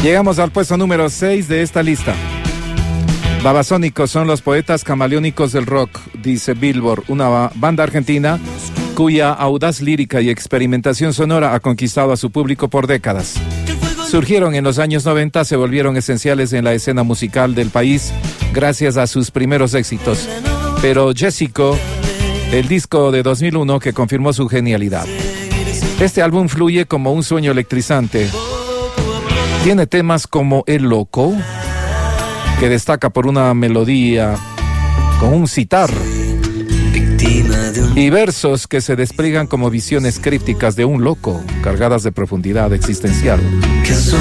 Llegamos al puesto número 6 de esta lista. Babasónicos son los poetas camaleónicos del rock, dice Billboard, una banda argentina cuya audaz lírica y experimentación sonora ha conquistado a su público por décadas. Surgieron en los años 90, se volvieron esenciales en la escena musical del país gracias a sus primeros éxitos. Pero Jessico, el disco de 2001 que confirmó su genialidad. Este álbum fluye como un sueño electrizante. Tiene temas como El Loco, que destaca por una melodía con un sitar, y versos que se despliegan como visiones crípticas de un loco, cargadas de profundidad existencial.